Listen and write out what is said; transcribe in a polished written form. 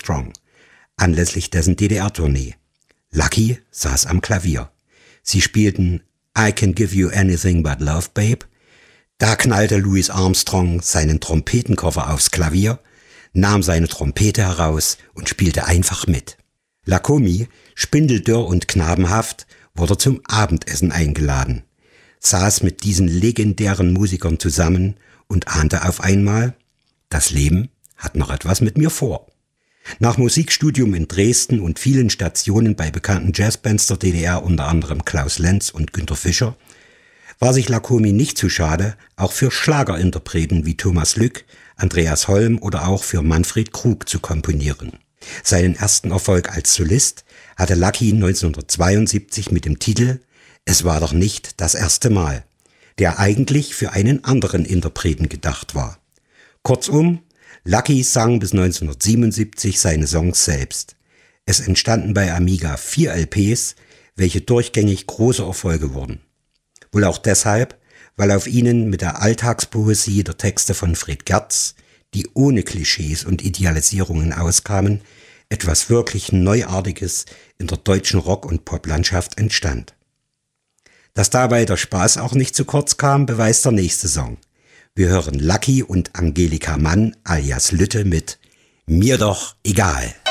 Armstrong anlässlich dessen DDR-Tournee. Lucky saß am Klavier. Sie spielten I Can Give You Anything But Love, Babe. Da knallte Louis Armstrong seinen Trompetenkoffer aufs Klavier, nahm seine Trompete heraus und spielte einfach mit. Lacombe, spindeldürr und knabenhaft, wurde zum Abendessen eingeladen, saß mit diesen legendären Musikern zusammen und ahnte auf einmal, das Leben hat noch etwas mit mir vor. Nach Musikstudium in Dresden und vielen Stationen bei bekannten Jazzbands der DDR, unter anderem Klaus Lenz und Günter Fischer, war sich Lacombe nicht zu schade, auch für Schlagerinterpreten wie Thomas Lück, Andreas Holm oder auch für Manfred Krug zu komponieren. Seinen ersten Erfolg als Solist hatte Lucky 1972 mit dem Titel »Es war doch nicht das erste Mal«, der eigentlich für einen anderen Interpreten gedacht war. Kurzum, Lucky sang bis 1977 seine Songs selbst. Es entstanden bei Amiga 4 LPs, welche durchgängig große Erfolge wurden. Wohl auch deshalb, weil auf ihnen mit der Alltagspoesie der Texte von Fred Gerz, die ohne Klischees und Idealisierungen auskamen, etwas wirklich Neuartiges in der deutschen Rock- und Poplandschaft entstand. Dass dabei der Spaß auch nicht zu kurz kam, beweist der nächste Song. Wir hören Lucky und Angelika Mann alias Lütte mit »Mir doch egal«.